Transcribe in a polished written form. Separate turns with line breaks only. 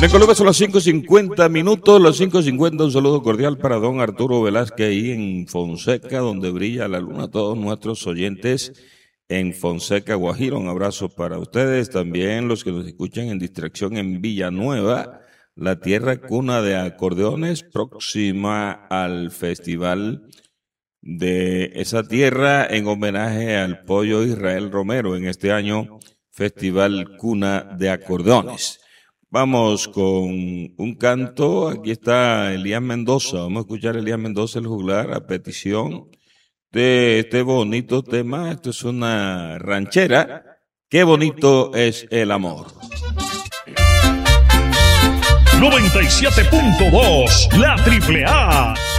Bueno, en Colombia son las 5:50 minutos, las 5:50. Un saludo cordial para don Arturo Velázquez ahí en Fonseca, donde brilla la luna. A todos nuestros oyentes en Fonseca, Guajiro. Un abrazo para ustedes. También los que nos escuchan en Distracción en Villanueva, la tierra cuna de acordeones, próxima al festival de esa tierra en homenaje al pollo Israel Romero en este año, Festival Cuna de Acordeones. Vamos con un canto. Aquí está Elías Mendoza. Vamos a escuchar a Elías Mendoza, el juglar, a petición de este bonito tema. Esto es una ranchera. Qué bonito es el amor.
97.2, la AAA.